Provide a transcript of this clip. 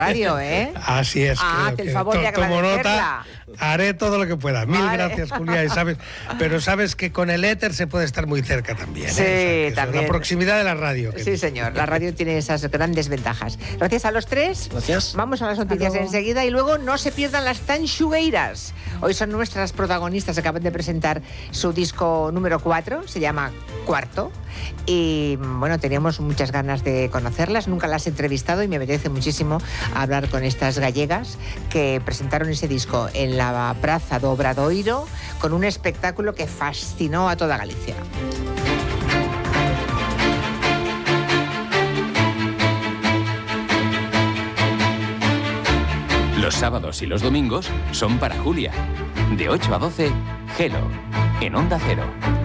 radio, ¿eh? Así es. Que el favor de agradecerla. Haré todo lo que pueda. Mil gracias, Julia. Pero sabes que con el éter se puede estar muy cerca también. Sí, también. La proximidad de la radio. Sí, señor. La radio tiene esas grandes ventajas. Gracias a los tres. Gracias. Vamos a las noticias enseguida y luego no se pierdan las Tanxugueiras. Hoy son nuestras protagonistas. Acaban de presentar su disco número 4. Se llama Cuarto. Y bueno, teníamos muchas ganas de conocerlas. Nunca las he entrevistado y me apetece muchísimo hablar con estas gallegas que presentaron ese disco en la Praza do Obradoiro con un espectáculo que fascinó a toda Galicia. Los sábados y los domingos son para Julia. De 8 a 12, Hello, en Onda Cero.